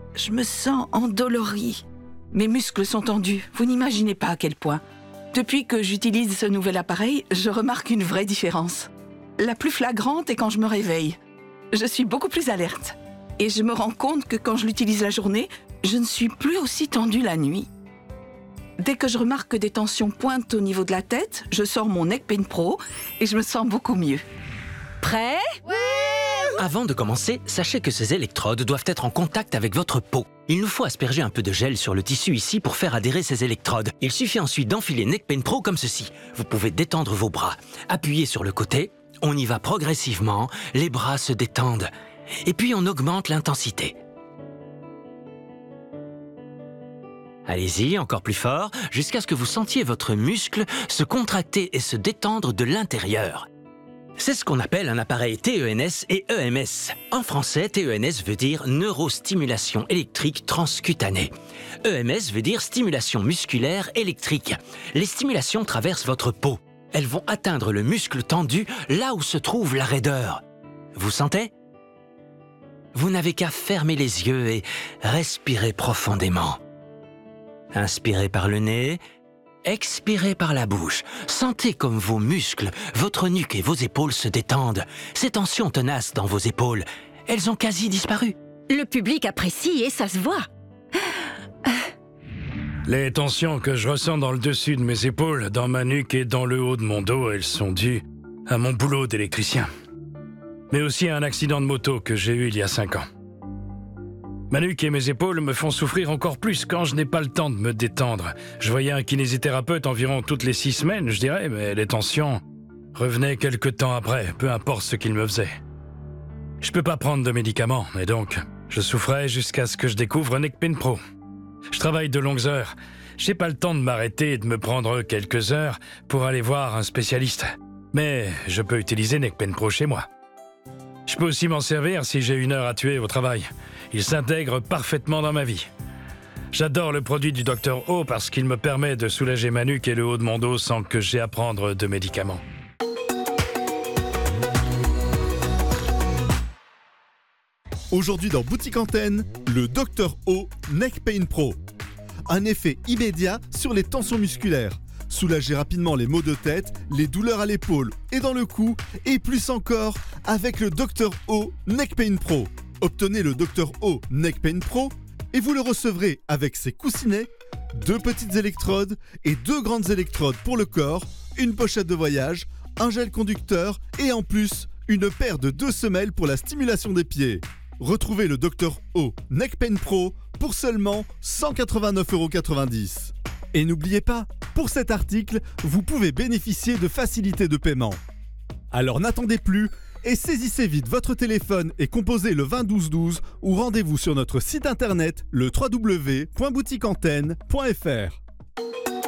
Je me sens endolorie. Mes muscles sont tendus, vous n'imaginez pas à quel point. Depuis que j'utilise ce nouvel appareil, je remarque une vraie différence. La plus flagrante est quand je me réveille. Je suis beaucoup plus alerte. Et je me rends compte que quand je l'utilise la journée, je ne suis plus aussi tendue la nuit. Dès que je remarque que des tensions pointent au niveau de la tête, je sors mon Neckpain Pro et je me sens beaucoup mieux. Prêt ? Ouais! Avant de commencer, sachez que ces électrodes doivent être en contact avec votre peau. Il nous faut asperger un peu de gel sur le tissu ici pour faire adhérer ces électrodes. Il suffit ensuite d'enfiler Neckpain Pro comme ceci. Vous pouvez détendre vos bras. Appuyez sur le côté, on y va progressivement, les bras se détendent. Et puis on augmente l'intensité. Allez-y, encore plus fort, jusqu'à ce que vous sentiez votre muscle se contracter et se détendre de l'intérieur. C'est ce qu'on appelle un appareil TENS et EMS. En français, TENS veut dire neurostimulation électrique transcutanée. EMS veut dire stimulation musculaire électrique. Les stimulations traversent votre peau. Elles vont atteindre le muscle tendu là où se trouve la raideur. Vous sentez ? Vous n'avez qu'à fermer les yeux et respirer profondément. Inspirez par le nez. Expirez par la bouche. Sentez comme vos muscles, votre nuque et vos épaules se détendent. Ces tensions tenaces dans vos épaules, elles ont quasi disparu. Le public apprécie et ça se voit. Les tensions que je ressens dans le dessus de mes épaules, dans ma nuque et dans le haut de mon dos, elles sont dues à mon boulot d'électricien. Mais aussi à un accident de moto que j'ai eu il y a 5 ans. Ma nuque et mes épaules me font souffrir encore plus quand je n'ai pas le temps de me détendre. Je voyais un kinésithérapeute environ toutes les 6 semaines, je dirais, mais les tensions revenaient quelque temps après, peu importe ce qu'il me faisait. Je peux pas prendre de médicaments, et donc, je souffrais jusqu'à ce que je découvre Neckpain Pro. Je travaille de longues heures. J'ai pas le temps de m'arrêter et de me prendre quelques heures pour aller voir un spécialiste. Mais je peux utiliser Neckpain Pro chez moi. Je peux aussi m'en servir si j'ai 1 heure à tuer au travail. Il s'intègre parfaitement dans ma vie. J'adore le produit du Dr O parce qu'il me permet de soulager ma nuque et le haut de mon dos sans que j'aie à prendre de médicaments. Aujourd'hui dans Boutique Antenne, le Dr O Neckpain Pro. Un effet immédiat sur les tensions musculaires. Soulager rapidement les maux de tête, les douleurs à l'épaule et dans le cou, et plus encore avec le Dr O Neckpain Pro. Obtenez le Dr O Neckpain Pro et vous le recevrez avec ses coussinets, 2 petites électrodes et 2 grandes électrodes pour le corps, une pochette de voyage, un gel conducteur et en plus, une paire de 2 semelles pour la stimulation des pieds. Retrouvez le Dr O Neckpain Pro pour seulement 189,90 €. Et n'oubliez pas, pour cet article, vous pouvez bénéficier de facilités de paiement. Alors n'attendez plus et saisissez vite votre téléphone et composez le 20 12 12 ou rendez-vous sur notre site internet le www.boutiqueantenne.fr.